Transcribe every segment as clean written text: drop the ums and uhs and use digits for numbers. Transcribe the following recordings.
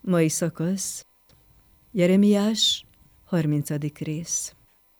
Mai szakasz, Jeremiás, 30. rész.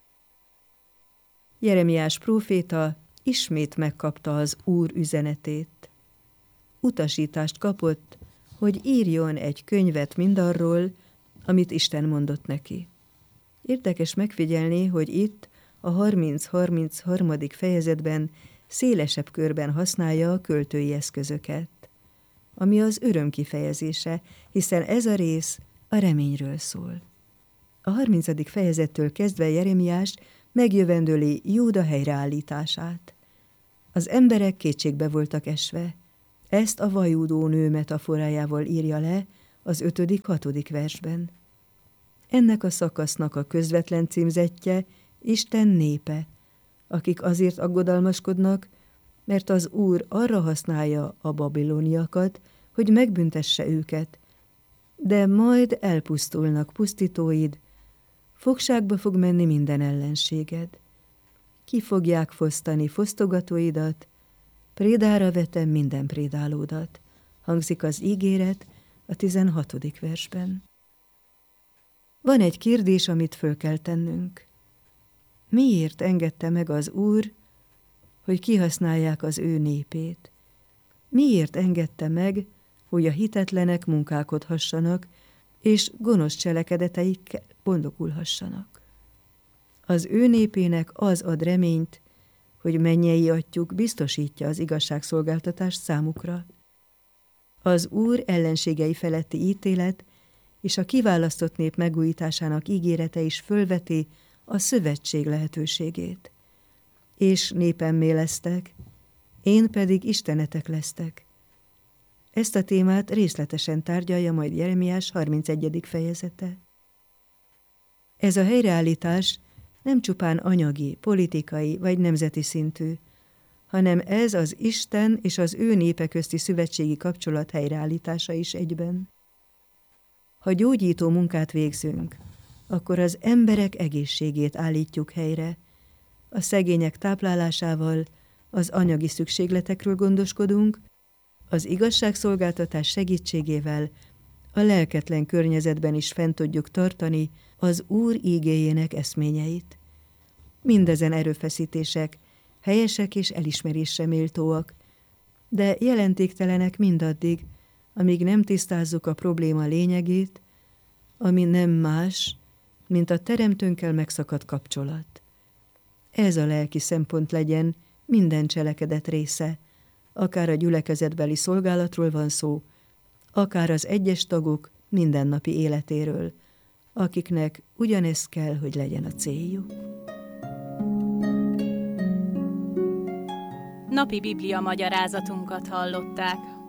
Jeremiás próféta ismét megkapta az Úr üzenetét. Utasítást kapott, hogy írjon egy könyvet mindarról, amit Isten mondott neki. Érdekes megfigyelni, hogy itt a 30-33. fejezetben szélesebb körben használja a költői eszközöket, ami az öröm kifejezése, hiszen ez a rész a reményről szól. A 30. fejezettől kezdve Jeremiás megjövendöli Júda helyreállítását. Az emberek kétségbe voltak esve. Ezt a vajúdó nő metaforájával írja le az 5.-6. versben. Ennek a szakasznak a közvetlen címzettje Isten népe, akik azért aggodalmaskodnak, mert az Úr arra használja a babiloniakat, hogy megbüntesse őket, de majd elpusztulnak pusztítóid, fogságba fog menni minden ellenséged. Ki fogják fosztani fosztogatóidat, prédára vetem minden prédálódat, hangzik az ígéret a 16. versben. Van egy kérdés, amit föl kell tennünk. Miért engedte meg az Úr, hogy kihasználják az ő népét? Miért engedte meg, hogy a hitetlenek munkálkodhassanak, és gonosz cselekedeteikkel bondokulhassanak? Az ő népének az ad reményt, hogy mennyei atyjuk biztosítja az igazságszolgáltatást számukra. Az Úr ellenségei feletti ítélet és a kiválasztott nép megújításának ígérete is fölveti a szövetség lehetőségét. És népemmé lesztek, én pedig istenetek lesztek. Ezt a témát részletesen tárgyalja majd Jeremiás 31. fejezete. Ez a helyreállítás nem csupán anyagi, politikai vagy nemzeti szintű, hanem ez az Isten és az ő népe közti szövetségi kapcsolat helyreállítása is egyben. Ha gyógyító munkát végzünk, akkor az emberek egészségét állítjuk helyre, a szegények táplálásával, az anyagi szükségletekről gondoskodunk, az igazságszolgáltatás segítségével a lelketlen környezetben is fent tudjuk tartani az Úr ígéjének eszményeit. Mindezen erőfeszítések helyesek és elismerésre méltóak, de jelentéktelenek mindaddig, amíg nem tisztázzuk a probléma lényegét, ami nem más, mint a Teremtőnkkel megszakadt kapcsolat. Ez a lelki szempont legyen minden cselekedet része, akár a gyülekezetbeli szolgálatról van szó, akár az egyes tagok mindennapi életéről, akiknek ugyanez kell, hogy legyen a céljuk. Napi Biblia magyarázatunkat hallották.